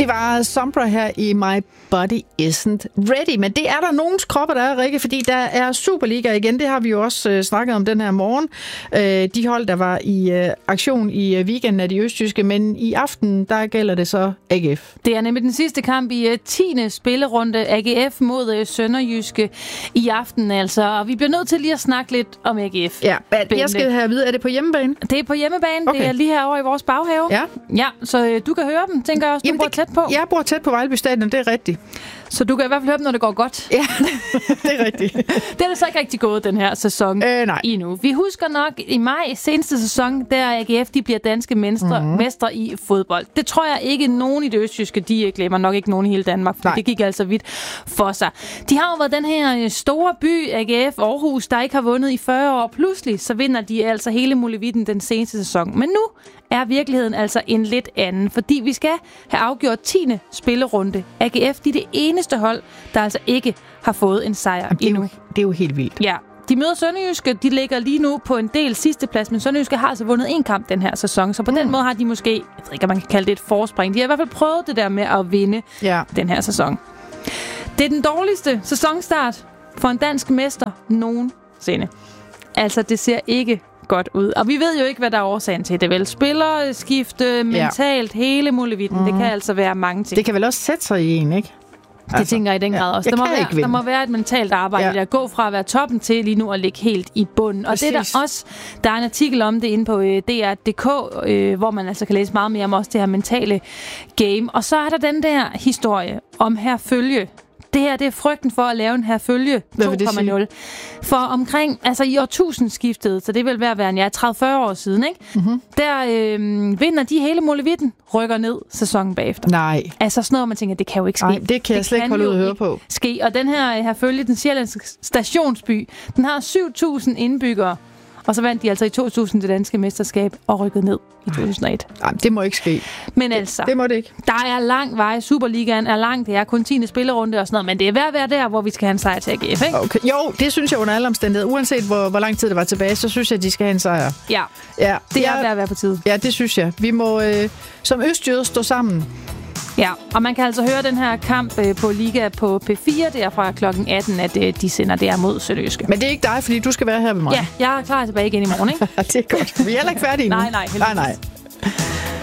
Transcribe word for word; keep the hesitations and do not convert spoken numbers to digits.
Det var Sombra her i My Body Isn't Ready. Men det er der nogens kropper, der er, Rikke, fordi der er Superliga igen. Det har vi jo også øh, snakket om den her morgen. Øh, de hold, der var i øh, aktion i øh, weekenden af de østtyske, men i aften, der gælder det så A G F. Det er nemlig den sidste kamp i øh, tiende spillerunde. A G F mod øh, Sønderjyske i aften altså. Og vi bliver nødt til lige at snakke lidt om A G F. Ja, men jeg skal have at vide, er det på hjemmebane? Det er på hjemmebane. Okay. Det er lige herovre i vores baghave. Ja. Ja, så øh, du kan høre dem, tænker jeg også. Du Jamen, bor det, tæt på. Jeg bor tæt på Vejlby Stadion, det er rigtigt. Så du kan i hvert fald høre dem, når det går godt. Ja, det er rigtigt. Det er det så ikke rigtig gået den her sæson øh, nej. endnu. Vi husker nok i maj seneste sæson, der A G F de bliver danske mestre, mm-hmm. mestre i fodbold. Det tror jeg ikke nogen i det østjyske, de glemmer, nok ikke nogen i hele Danmark, for det gik altså vidt for sig. De har jo været den her store by, A G F Aarhus, der ikke har vundet i fyrre år. Pludselig så vinder de altså hele muligheden den seneste sæson. Men nu er virkeligheden altså en lidt anden, fordi vi skal have afgjort tiende spillerunde. A G F de er det eneste hold, der altså ikke har fået en sejr Jamen, det er endnu. jo, det er jo helt vildt. Ja. De møder Sønderjyske, de ligger lige nu på en del sidste plads, men Sønderjyske har altså vundet en kamp den her sæson, så på mm. den måde har de måske, jeg ved ikke, om man kan kalde det et forspring, de har i hvert fald prøvet det der med at vinde ja. den her sæson. Det er den dårligste sæsonstart for en dansk mester nogensinde. Altså, det ser ikke godt ud. Og vi ved jo ikke, hvad der er årsagen til det, vel? Spillerskifte, mentalt, ja. hele muligheden. Mm. Det kan altså være mange ting. Det kan vel også sætte sig i en, ikke? Det altså, tænker jeg i den grad også. Der må, være, der må være et mentalt arbejde, ja. der går fra at være toppen til lige nu at ligge helt i bunden. Og Præcis. det er der også, der er en artikel om det inde på øh, D R punktum D K, øh, hvor man altså kan læse meget mere om også det her mentale game. Og så er der den der historie om Herfølge. Det her, det er frygten for at lave en Herfølge to komma nul. For omkring, altså i årtusindskiftet, så det vil være, være ja, tredive til fyrre år siden, ikke? Mm-hmm. Der øh, vinder de hele muligheden, rykker ned sæsonen bagefter. Nej. Altså sådan noget, man tænker, det kan jo ikke ske. Nej, det kan jeg det slet ikke holde ud at høre på. Ske. Og den her Herfølge, den sjællandske stationsby, den har syv tusind indbyggere. Og så vandt de altså i to tusind det danske mesterskab og rykket ned i to tusind og et. Nej, det må ikke ske. Men altså, det må det ikke. Der er lang vej. Superligaen er lang. Det er kun tiende spillerunde og sådan noget. Men det er værd at være der, hvor vi skal have en sejr til A G F, ikke? Okay. Jo, det synes jeg under alle omstændigheder. Uanset hvor, hvor lang tid det var tilbage, så synes jeg, at de skal have en sejr. Ja, ja. det er værd at være på tide. Ja, det synes jeg. Vi må øh, som østjyder stå sammen. Ja, og man kan altså høre den her kamp øh, på Liga på P fire, der fra klokken atten, at øh, de sender der mod Sønderjyske. Men det er ikke dig, fordi du skal være her med mig. Ja, jeg er klar tilbage igen i morgen, ikke? Det er godt. Vi er heller ikke færdige nu. Nej, nej. Nej, nej.